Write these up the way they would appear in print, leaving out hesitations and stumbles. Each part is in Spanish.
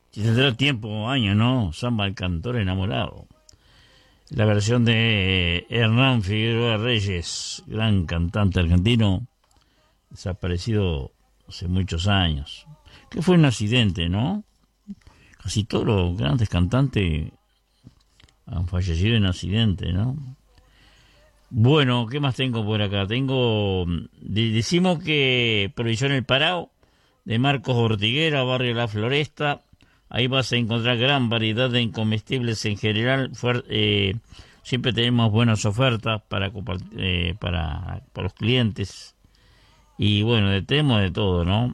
Si tendrá tiempo, años, ¿no? Samba el cantor enamorado. La versión de Hernán Figueroa Reyes, gran cantante argentino, desaparecido hace muchos años. Que fue un accidente, ¿no? Casi todos los grandes cantantes han fallecido en accidente, ¿no? Bueno, ¿qué más tengo por acá? Decimos que Provisión El Parao, de Marcos Ortiguera, barrio La Floresta. Ahí vas a encontrar gran variedad de comestibles en general. Siempre tenemos buenas ofertas para los clientes. Y bueno, tenemos de todo, ¿no?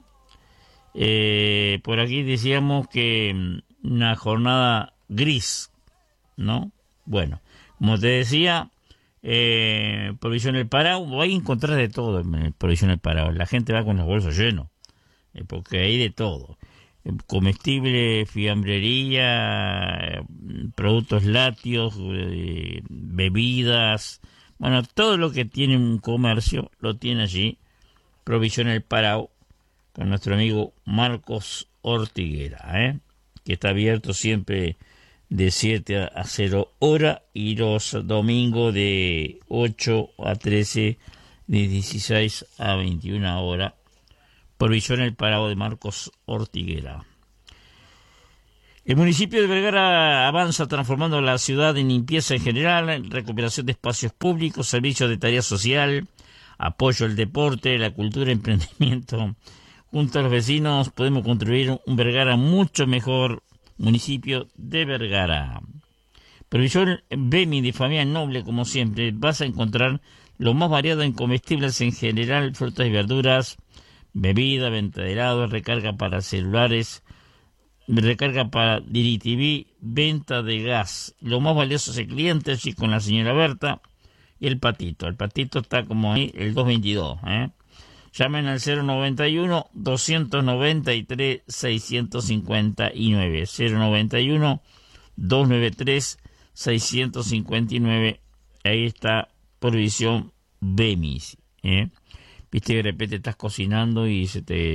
Por aquí decíamos que una jornada gris, ¿no? Bueno, como te decía, Provisión El Parao, vais a encontrar de todo en Provisión El Parao. La gente va con los bolsos llenos, porque hay de todo. Comestible, fiambrería, productos lácteos, bebidas, bueno, todo lo que tiene un comercio lo tiene allí Provisión El Parao, con nuestro amigo Marcos Ortiguera, que está abierto siempre de 7 a 0 hora y los domingos de 8 a 13, de 16 a 21 horas. Provisión El Parao de Marcos Ortiguera. El municipio de Vergara avanza transformando la ciudad en limpieza en general, recuperación de espacios públicos, servicios de tarea social, apoyo al deporte, la cultura, emprendimiento. Junto a los vecinos podemos construir un Vergara mucho mejor. Municipio de Vergara. Provisión Bemi de familia noble, como siempre. Vas a encontrar lo más variado en comestibles en general, frutas y verduras, bebida, venta de helados, recarga para celulares, recarga para DirecTV, venta de gas. Lo más valioso es el cliente, así con la señora Berta y el patito. El patito está como ahí, el 222, Llamen al 091-293-659. 091-293-659. Ahí está Provisión Bemis. Viste que de repente estás cocinando y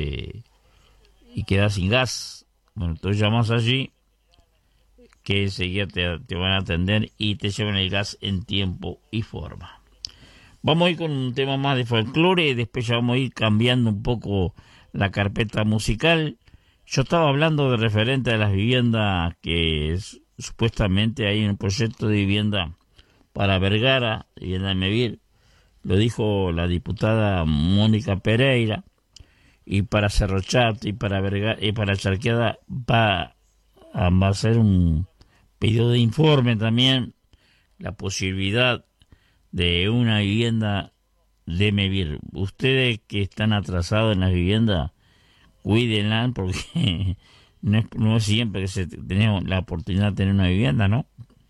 y quedas sin gas. Bueno, tú llamas allí, que enseguida te van a atender y te llevan el gas en tiempo y forma. Vamos a ir con un tema más de folclore, después ya vamos a ir cambiando un poco la carpeta musical. Yo estaba hablando de referente a las viviendas que supuestamente hay un proyecto de vivienda para Vergara, vivienda de Mevir, lo dijo la diputada Mónica Pereira, y para Cerro Chato y para Vergara y para Charqueada va a hacer un pedido de informe también, la posibilidad de una vivienda de Mevir. Ustedes que están atrasados en las viviendas, cuídenla, porque no es siempre que tenemos la oportunidad de tener una vivienda, ¿no?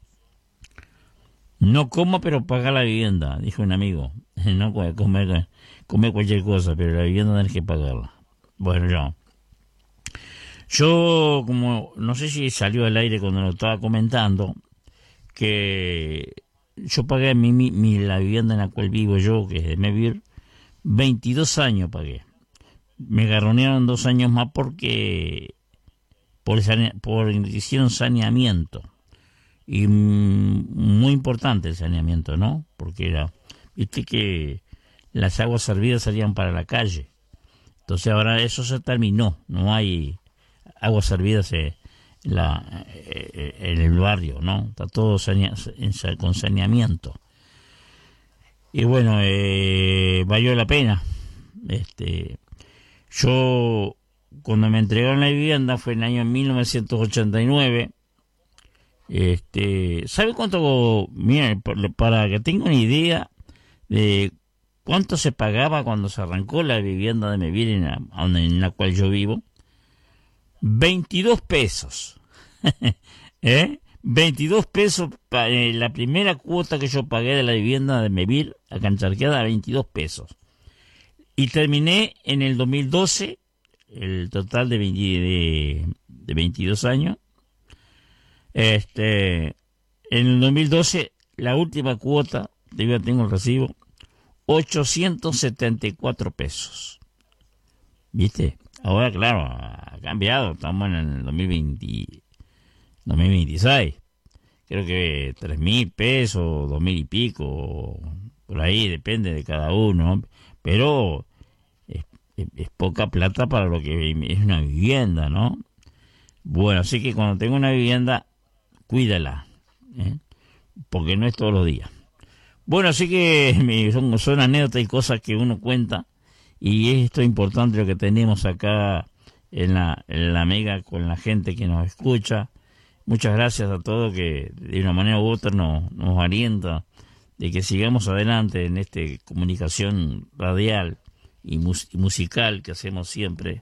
No coma, pero paga la vivienda, dijo un amigo. No puede comer cualquier cosa, pero la vivienda tenés que pagarla. Bueno, yo como no sé si salió al aire cuando lo estaba comentando, que yo pagué la vivienda en la cual vivo yo, que es de Mevir, 22 años pagué. Me garronearon 2 años más porque hicieron saneamiento. Y muy importante el saneamiento, ¿no? Porque viste que las aguas servidas salían para la calle. Entonces ahora eso se terminó. No hay aguas servidas en el barrio, ¿no? Está todo con saneamiento. Y bueno, valió la pena. Yo, cuando me entregaron la vivienda, fue en el año 1989. ¿Sabe cuánto? Miren, para que tenga una idea de cuánto se pagaba cuando se arrancó la vivienda de Mevir en la cual yo vivo. 22 pesos. 22 pesos, la primera cuota que yo pagué de la vivienda de Mevir, acá en Charqueada, 22 pesos. Y terminé en el 2012, el total de 22 años. En el 2012, la última cuota, todavía tengo el recibo, 874 pesos. ¿Viste? Ahora, claro, ha cambiado. Estamos en el 2026. Creo que 3.000 pesos, 2.000 y pico, por ahí, depende de cada uno. Pero es poca plata para lo que es una vivienda, ¿no? Bueno, así que cuando tenga una vivienda, cuídala, ¿eh? Porque no es todos los días. Bueno, así que son anécdotas y cosas que uno cuenta, y esto es importante lo que tenemos acá en la Mega con la gente que nos escucha. Muchas gracias a todos que de una manera u otra nos alienta de que sigamos adelante en esta comunicación radial y musical que hacemos siempre.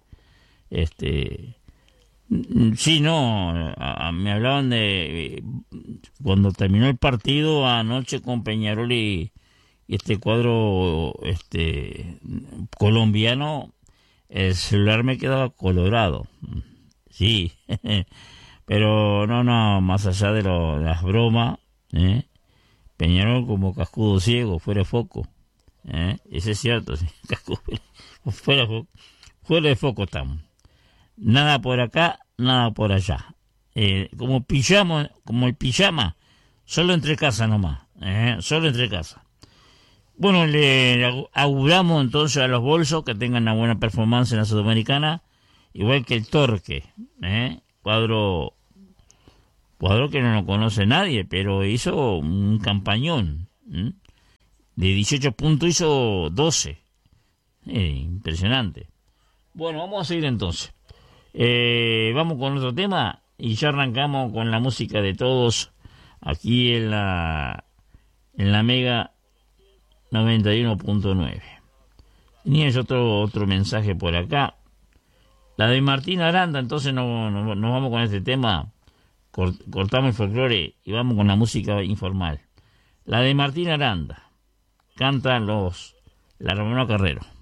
Sí, no, me hablaban de cuando terminó el partido anoche con Peñarol y este cuadro colombiano, el celular me quedaba colorado. Sí, pero no, más allá de las bromas, Peñarol como cascudo ciego, fuera de foco. Eso es cierto, sí, fuera de foco estamos. Nada por acá, nada por allá. Como el pijama, solo entre casa nomás. Solo entre casa. Bueno, le auguramos entonces a los bolsos que tengan una buena performance en la Sudamericana, igual que el Torque. Cuadro que no lo conoce nadie, pero hizo un campañón. De 18 puntos hizo 12. Impresionante. Bueno, vamos a seguir entonces. Vamos con otro tema y ya arrancamos con la música de todos aquí en la Mega 91.9. Tenías otro mensaje por acá, la de Martín Aranda. Entonces nos vamos con este tema, cortamos el folclore y vamos con la música informal. La de Martín Aranda, cantan la Romano Carrero.